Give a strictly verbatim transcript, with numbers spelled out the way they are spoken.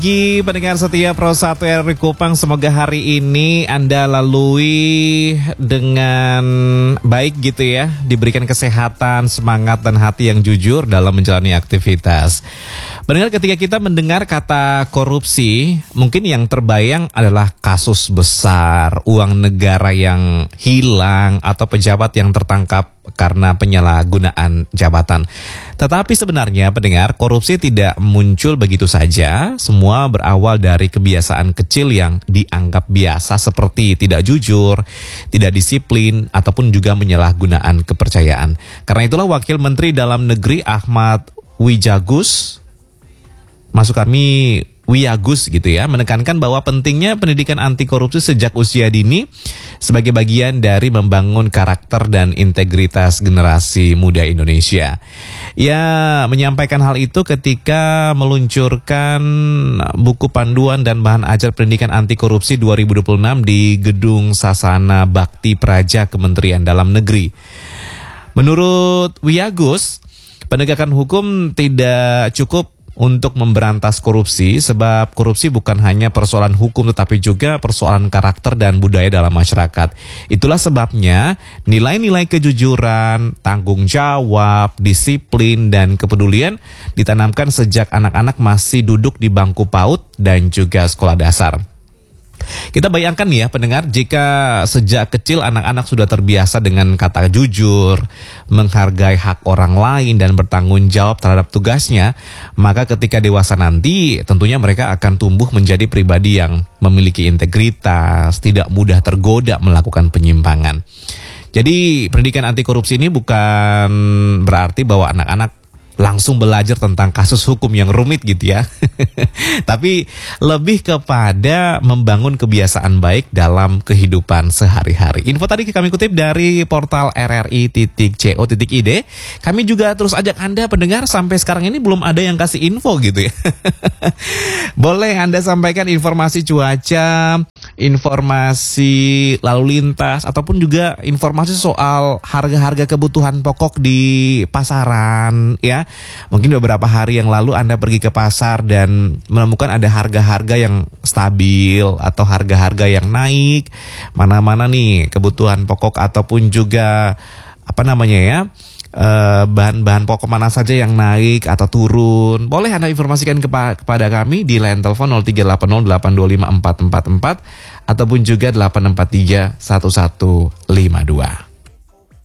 Bagi pendengar setia Pro satu R R I Kupang, semoga hari ini Anda lalui dengan baik gitu ya, diberikan kesehatan, semangat dan hati yang jujur dalam menjalani aktivitas. Pendengar, ketika kita mendengar kata korupsi, mungkin yang terbayang adalah kasus besar, uang negara yang hilang atau pejabat yang tertangkap karena penyalahgunaan jabatan. Tetapi sebenarnya pendengar, korupsi tidak muncul begitu saja. Semua berawal dari kebiasaan kecil yang dianggap biasa, seperti tidak jujur, tidak disiplin, ataupun juga penyalahgunaan kepercayaan. Karena itulah Wakil Menteri Dalam Negeri Ahmad Wijagus, masuk kami Wiyagus gitu ya, menekankan bahwa pentingnya pendidikan anti korupsi sejak usia dini sebagai bagian dari membangun karakter dan integritas generasi muda Indonesia. Ia menyampaikan hal itu ketika meluncurkan buku panduan dan bahan ajar pendidikan anti korupsi dua ribu dua puluh enam di Gedung Sasana Bakti Praja Kementerian Dalam Negeri. Menurut Wiyagus, penegakan hukum tidak cukup untuk memberantas korupsi, sebab korupsi bukan hanya persoalan hukum tetapi juga persoalan karakter dan budaya dalam masyarakat. Itulah sebabnya nilai-nilai kejujuran, tanggung jawab, disiplin, dan kepedulian ditanamkan sejak anak-anak masih duduk di bangku PAUD dan juga sekolah dasar. Kita bayangkan nih ya pendengar, jika sejak kecil anak-anak sudah terbiasa dengan kata jujur, menghargai hak orang lain dan bertanggung jawab terhadap tugasnya, maka ketika dewasa nanti tentunya mereka akan tumbuh menjadi pribadi yang memiliki integritas, tidak mudah tergoda melakukan penyimpangan. Jadi pendidikan anti korupsi ini bukan berarti bahwa anak-anak langsung belajar tentang kasus hukum yang rumit gitu ya. Tapi lebih kepada membangun kebiasaan baik dalam kehidupan sehari-hari. Info tadi kami kutip dari portal r r i titik co titik i d. Kami juga terus ajak Anda pendengar, sampai sekarang ini belum ada yang kasih info gitu ya. Boleh Anda sampaikan informasi cuaca, informasi lalu lintas, ataupun juga informasi soal harga-harga kebutuhan pokok di pasaran ya. Mungkin beberapa hari yang lalu Anda pergi ke pasar dan menemukan ada harga-harga yang stabil atau harga-harga yang naik. Mana-mana nih kebutuhan pokok ataupun juga apa namanya ya, eh, bahan-bahan pokok mana saja yang naik atau turun. Boleh Anda informasikan kepa kepada kami di line telepon nol tiga delapan nol delapan dua lima empat empat empat ataupun juga delapan empat tiga satu satu lima dua.